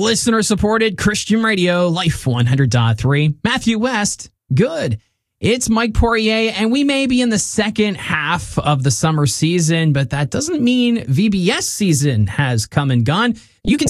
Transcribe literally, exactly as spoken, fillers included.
listener-supported Christian radio, Life one hundred point three. Matthew West, good. It's Mike Poirier, and we may be in the second half of the summer season, but that doesn't mean V B S season has come and gone. You can